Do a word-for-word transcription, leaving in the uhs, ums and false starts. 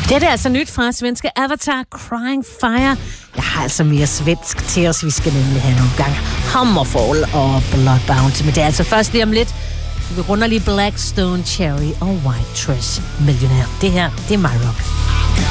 Det er altså nyt fra svenske Avatar, Crying Fire. Jeg har altså mere svensk til os. Vi skal nemlig have nogle gange Hammerfall og Bloodbound. Men det er altså først lige om lidt. Vi runder lige Blackstone Cherry og White Trash Millionaire. Det her, det er My Rock.